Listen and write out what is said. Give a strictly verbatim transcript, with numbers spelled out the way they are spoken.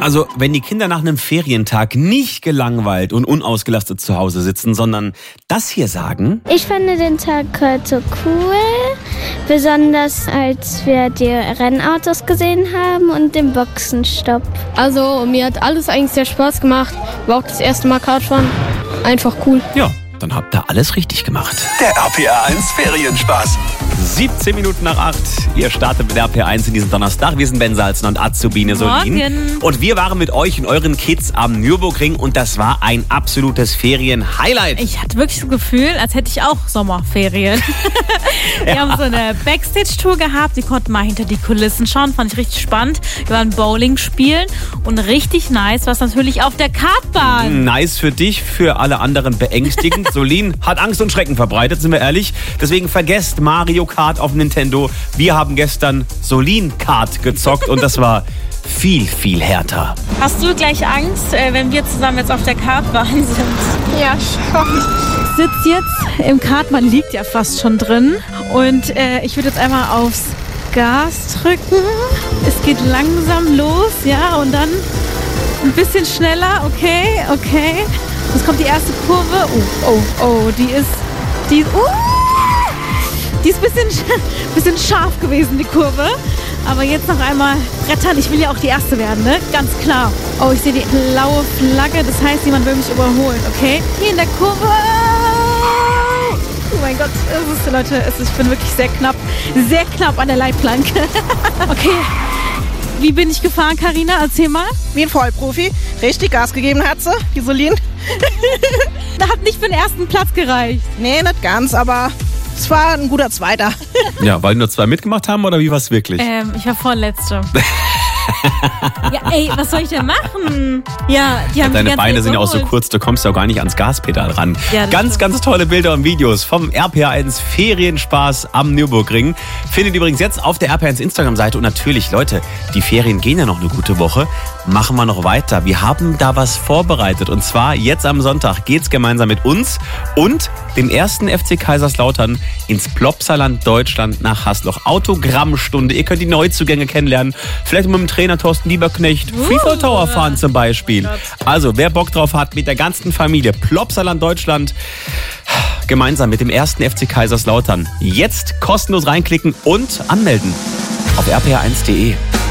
Also, wenn die Kinder nach einem Ferientag nicht gelangweilt und unausgelastet zu Hause sitzen, sondern das hier sagen. Ich finde den Tag heute cool, besonders als wir die Rennautos gesehen haben und den Boxenstopp. Also, mir hat alles eigentlich sehr Spaß gemacht. War auch das erste Mal Kartfahren. Einfach cool. Ja, dann habt ihr alles richtig gemacht. Der R P R eins Ferienspaß. siebzehn Minuten nach acht. Ihr startet mit R P R eins in diesem Donnerstag. Wir sind Ben Salzen und Azubine Solin. Morgen. Und wir waren mit euch und euren Kids am Nürburgring und das war ein absolutes Ferien-Highlight. Ich hatte wirklich das Gefühl, als hätte ich auch Sommerferien. Wir Ja. haben so eine Backstage-Tour gehabt. Die konnten mal hinter die Kulissen schauen. Fand ich richtig spannend. Wir waren Bowling spielen und richtig nice war es natürlich auf der Kartbahn. Nice für dich, für alle anderen beängstigend. Solin hat Angst und Schrecken verbreitet, sind wir ehrlich. Deswegen vergesst Mario Kart auf Nintendo. Wir haben gestern Solin Kart gezockt und das war viel, viel härter. Hast du gleich Angst, äh, wenn wir zusammen jetzt auf der Kartbahn sind? Ja, schon. Ich sitze jetzt im Kart, man liegt ja fast schon drin. Und äh, ich würde jetzt einmal aufs Gas drücken. Es geht langsam los, ja, und dann ein bisschen schneller. Okay, okay. Jetzt kommt die erste Kurve. Oh, oh, oh, die ist, die ist, uh, die ist ein bisschen, bisschen scharf gewesen, die Kurve. Aber jetzt noch einmal brettern. Ich will ja auch die Erste werden, ne? Ganz klar. Oh, ich sehe die blaue Flagge. Das heißt, jemand will mich überholen, okay? Hier in der Kurve. Oh mein Gott, es ist, Leute, es ist, ich bin wirklich sehr knapp, sehr knapp an der Leitplanke. Okay, wie bin ich gefahren, Carina? Erzähl mal. Wie ein Vollprofi. Richtig Gas gegeben hat sie, die Solin. Das hat nicht für den ersten Platz gereicht. Nee, nicht ganz, aber es war ein guter Zweiter. Ja, weil nur zwei mitgemacht haben oder wie war es wirklich? Ähm, ich war Vorletzte. Ja, ey, was soll ich denn machen? Ja, die haben die Deine ganze Beine Zeit sind ja auch so überholt. kurz, du kommst ja auch gar nicht ans Gaspedal ran. Ja, das ganz, stimmt. ganz tolle Bilder und Videos vom R P R eins Ferienspaß am Nürburgring. Findet ihr übrigens jetzt auf der R P R eins Instagram-Seite. Und natürlich, Leute, die Ferien gehen ja noch eine gute Woche. Machen wir noch weiter. Wir haben da was vorbereitet. Und zwar jetzt am Sonntag geht's gemeinsam mit uns und dem ersten F C Kaiserslautern ins Plopsaland Deutschland nach Hasloch. Autogrammstunde. Ihr könnt die Neuzugänge kennenlernen. Vielleicht mit dem Trainer Thorsten Lieberknecht. Uh. Freefall Tower fahren zum Beispiel. Also, wer Bock drauf hat, mit der ganzen Familie. Plopsaland Deutschland. Gemeinsam mit dem ersten F C Kaiserslautern. Jetzt kostenlos reinklicken und anmelden. Auf r p r eins punkt de.